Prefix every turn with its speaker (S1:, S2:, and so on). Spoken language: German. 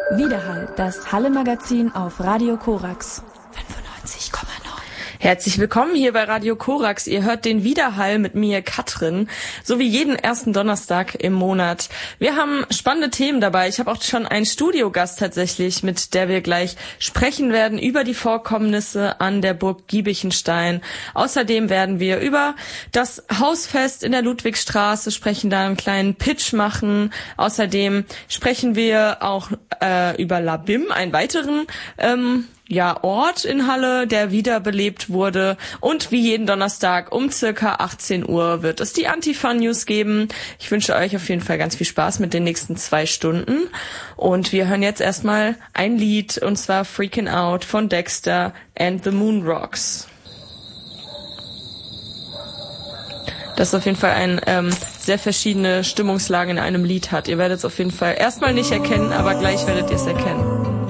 S1: Widerhall, das Halle-Magazin auf Radio Korax 95,9.
S2: Herzlich willkommen hier bei Radio Korax. Ihr hört den Widerhall mit mir, Katrin, so wie jeden ersten Donnerstag im Monat. Wir haben spannende Themen dabei. Ich habe auch schon einen Studiogast tatsächlich, mit der wir gleich sprechen werden über die Vorkommnisse an der Burg Giebichenstein. Außerdem werden wir über das Hausfest in der Ludwigstraße sprechen, da einen kleinen Pitch machen. Außerdem sprechen wir auch über Labim, einen weiteren Ort in Halle, der wiederbelebt wurde. Und wie jeden Donnerstag um circa 18 Uhr wird es die Antifa-News geben. Ich wünsche euch auf jeden Fall ganz viel Spaß mit den nächsten 2 Stunden. Und wir hören jetzt erstmal ein Lied, und zwar Freakin' Out von Dexter and the Moon Rocks. Das auf jeden Fall ein sehr verschiedene Stimmungslagen in einem Lied hat. Ihr werdet es auf jeden Fall erstmal nicht erkennen, aber gleich werdet ihr es erkennen.